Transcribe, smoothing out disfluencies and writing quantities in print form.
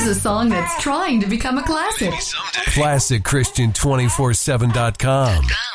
Here's a song that's trying to become a classic. ClassicChristian247.com.